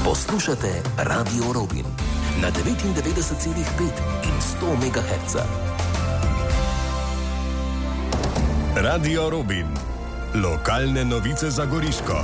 Poslušate Radio Robin na 99,5 in 100 MHz. Radio Robin. Lokalne novice za Goriško.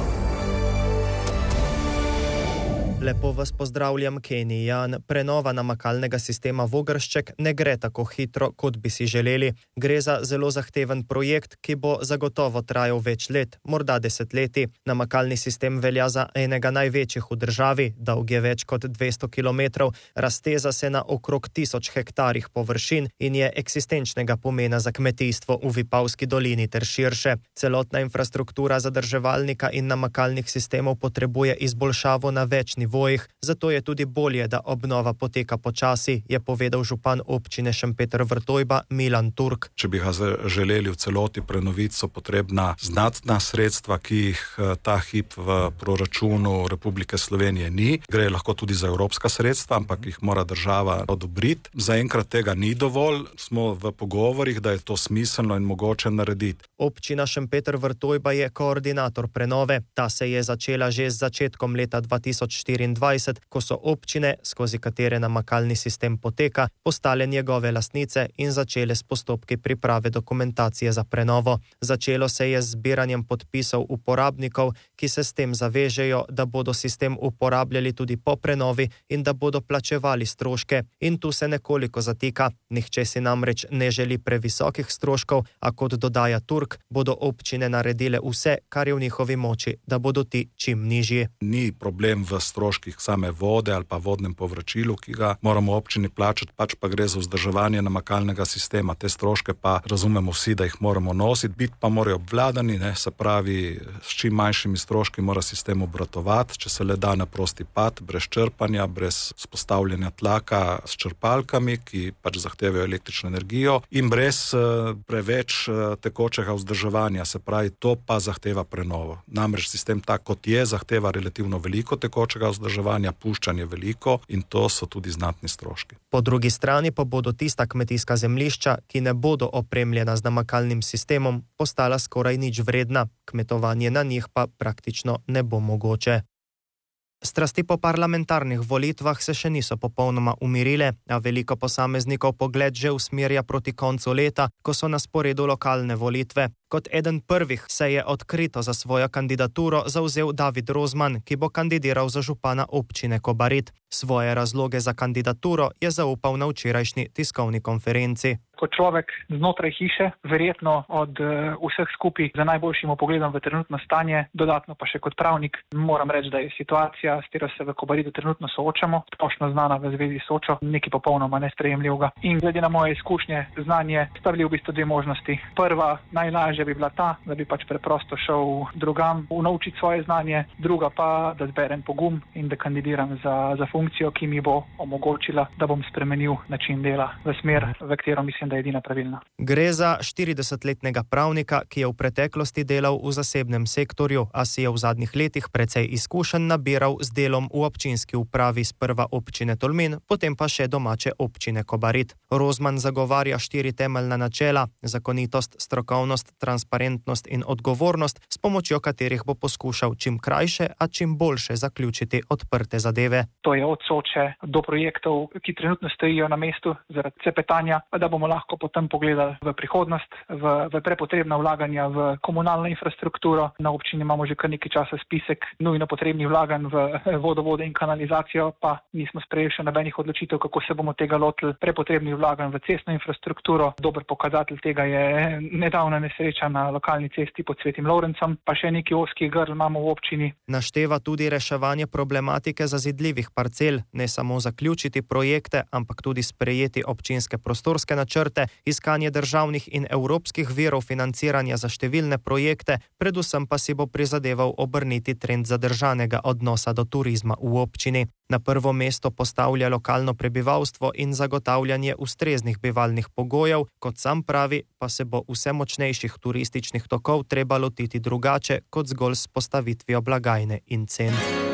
Lepo vas pozdravljam, Kenny Jan. Prenova namakalnega sistema Vogršček ne gre tako hitro, kot bi si želeli. Gre za zelo zahteven projekt, ki bo zagotovo trajal več let, morda desetletij. Namakalni sistem velja za enega največjih v državi, dolg je več kot 200 km, razteza se na okrog 1000 hektarjih površin in je eksistenčnega pomena za kmetijstvo v Vipavski dolini ter širše. Celotna infrastruktura zadrževalnika in namakalnih sistemov potrebuje izboljšavo na več nivojih, zato je tudi bolje, da obnova poteka počasi, je povedal župan občine Šempeter Vrtojba Milan Turk. Če bi ga želeli v celoti prenoviti, so potrebna znatna sredstva, ki jih ta hip v proračunu Republike Slovenije ni. Gre lahko tudi za evropska sredstva, ampak jih mora država odobriti. Zaenkrat tega ni dovolj, smo v pogovorih, da je to smiselno in mogoče narediti. Občina Šempeter Vrtojba je koordinator prenove. Ta se je začela že z začetkom leta 2024, ko so občine, skozi katere namakalni sistem poteka, postale njegove lastnice in začele s postopki priprave dokumentacije za prenovo. Začelo se je z zbiranjem podpisov uporabnikov, ki se s tem zavežejo, da bodo sistem uporabljali tudi po prenovi in da bodo plačevali stroške. In tu se nekoliko zatika. Nihče si namreč ne želi previsokih stroškov, a kot dodaja Turk, bodo občine naredile vse, kar je v njihovi moči, da bodo ti čim nižji. Ni problem v stroških same vode ali pa vodnem povračilu, ki ga moramo občini plačati, pač pa gre za vzdrževanje namakalnega sistema. Te stroške pa razumemo vsi, da jih moramo nositi, biti pa morajo obvladani, se pravi, s čim manjšimi stroški mora sistem obratovati, če se le da na prosti pad, brez črpanja, brez spostavljanja tlaka s črpalkami, ki pač zahtevajo električno energijo in brez preveč tekočega vzdrževanja, se pravi, to pa zahteva prenovo. Namreč sistem tak, kot je, zahteva relativno veliko tekočega vzdrževanja, puščanje veliko in to so tudi znatni stroški. Po drugi strani pa bodo tista kmetijska zemljišča, ki ne bodo opremljena z namakalnim sistemom, postala skoraj nič vredna, kmetovanje na njih pa praktično ne bo mogoče. Strasti po parlamentarnih volitvah se še niso popolnoma umirile, a veliko posameznikov pogled že usmerja proti koncu leta, ko so na sporedu lokalne volitve. Kot eden prvih se je odkrito za svojo kandidaturo zavzel David Rozman, ki bo kandidiral za župana občine Kobarid. Svoje razloge za kandidaturo je zaupal na včerajšnji tiskovni konferenci. Kot človek znotraj hiše, verjetno od vseh skupaj za najboljšim pogledom v trenutno stanje, dodatno pa še kot pravnik, moram reči, da je situacija, s katero se v Kobaridu trenutno soočamo, splošno znana v zvezi s Sočo, nekaj popolnoma nesprejemljivega. In glede na moje izkušnje, znanje, sta bili v bistvu dve možnosti. Prva, najlažja bi bila ta, da bi pač preprosto šel drugam, naučiti svoje znanje, druga pa, da zberem pogum in da kandidiram za funkcijo, ki mi bo omogočila, da bom spremenil način dela v smer, v katero mislim, da je edina pravilna. Gre za 40-letnega pravnika, ki je v preteklosti delal v zasebnem sektorju, a si je v zadnjih letih precej izkušenj nabiral z delom v občinski upravi sprva občine Tolmin, potem pa še domače občine Kobarid. Rozman zagovarja 4 temeljna načela: zakonitost, strokovnost, transparentnost in odgovornost, s pomočjo katerih bo poskušal čim krajše, a čim boljše zaključiti odprte zadeve. To je od Soče do projektov, ki trenutno stojijo na mestu zaradi cepetanja, da bomo lahko potem pogledali v prihodnost, v prepotrebna vlaganja v komunalno infrastrukturo. Na občini imamo že kar nekaj časa spisek nujno potrebnih vlaganj v vodovode in kanalizacijo, pa nismo sprejeli še nobenih odločitev, kako se bomo tega lotili. Prepotrebnih vlaganj v cestno infrastrukturo. Dober pokazatelj tega je nedavna nesreča na lokalni cesti pod Svetim Lovrencem, pa še neki ozki grl imamo v občini. Našteva tudi reševanje problematike zazidljivih parcel, ne samo zaključiti projekte, ampak tudi sprejeti občinske prostorske načrte, iskanje državnih in evropskih virov financiranja za številne projekte, predvsem pa si bo prizadeval obrniti trend zadržanega odnosa do turizma v občini. Na prvo mesto postavlja lokalno prebivalstvo in zagotavljanje ustreznih bivalnih pogojev, kot sam pravi, pa se bo vse močnejših turističnih tokov treba lotiti drugače kot zgolj s postavitvijo blagajne in cen.